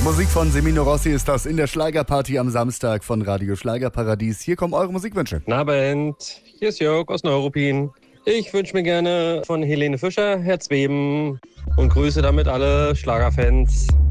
Musik von Semino Rossi ist das in der Schlagerparty am Samstag von Radio Schlagerparadies. Hier kommen eure Musikwünsche. Guten Abend, hier ist Jörg aus Neuruppin. Ich wünsche mir gerne von Helene Fischer Herz beben und grüße damit alle Schlagerfans.